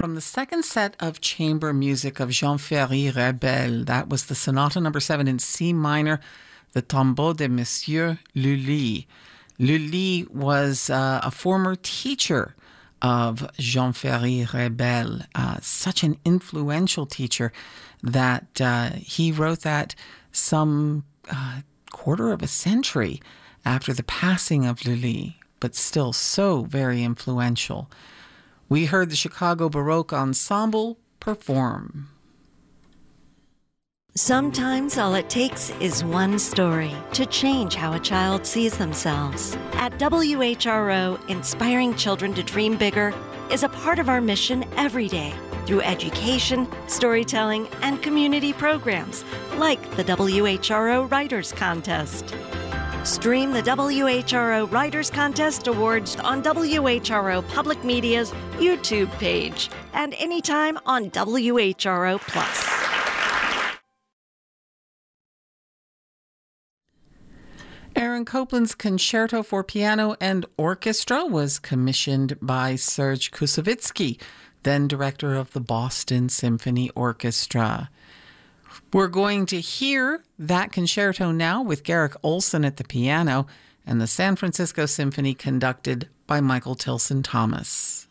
from the second set of chamber music of Jean-Ferry Rebel. That was the Sonata number 7 in C minor, the Tombeau de Monsieur Lully. Lully was a former teacher of Jean-Ferry Rebel, such an influential teacher that he wrote that some quarter of a century after the passing of Lully, but still so very influential. We heard the Chicago Baroque Ensemble perform. Sometimes all it takes is one story to change how a child sees themselves. At WHRO, inspiring children to dream bigger is a part of our mission every day through education, storytelling, and community programs like the WHRO Writers Contest. Stream the WHRO Writers Contest Awards on WHRO Public Media's YouTube page and anytime on WHRO Plus. Aaron Copland's Concerto for Piano and Orchestra was commissioned by Serge Koussevitzky, then director of the Boston Symphony Orchestra. We're going to hear that concerto now with Garrick Olson at the piano and the San Francisco Symphony conducted by Michael Tilson Thomas.